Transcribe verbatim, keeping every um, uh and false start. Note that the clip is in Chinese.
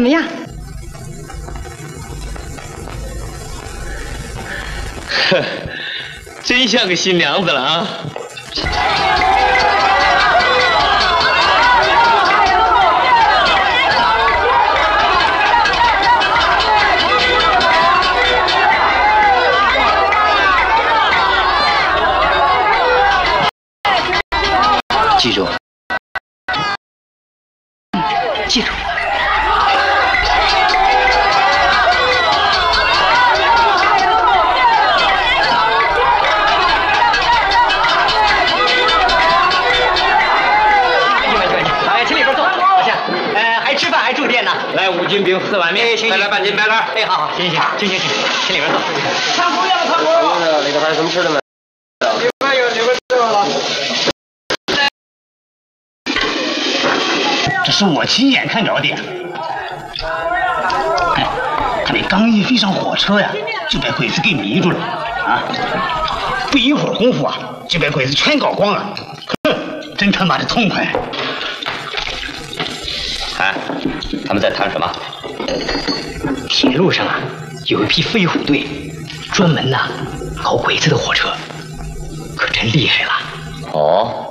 么样？ 呵，真像个新娘子了啊！ 记住，记住。 来五斤饼，四碗面，再来半斤白干。 哎，好好，行行行行行，请里边坐。 汤锅要不汤锅？ 里头还有什么吃的没？ 里边有，里边知道了。 这是我亲眼看着的。哎，他们刚一飞上火车呀，就被鬼子给迷住了啊！不一会儿功夫啊，就被鬼子全搞光了。哼，真他妈的痛快！ 哎，他们在谈什么？ 铁路上啊，有一批飞虎队，专门呐搞鬼子的火车，可真厉害了。 哦，